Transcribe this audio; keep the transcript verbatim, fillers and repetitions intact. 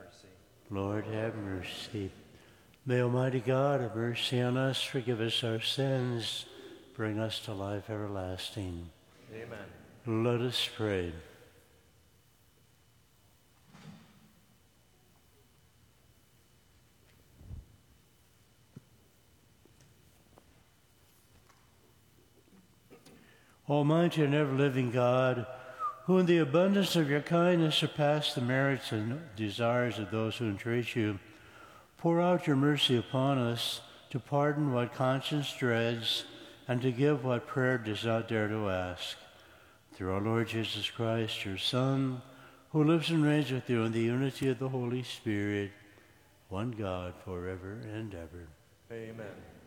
mercy. Lord, have mercy. May Almighty God have mercy on us, forgive us our sins, bring us to life everlasting. Amen. Let us pray. Almighty and ever-living God, who in the abundance of your kindness surpass the merits and desires of those who entreat you, pour out your mercy upon us to pardon what conscience dreads and to give what prayer does not dare to ask. Through our Lord Jesus Christ, your Son, who lives and reigns with you in the unity of the Holy Spirit, one God, forever and ever. Amen.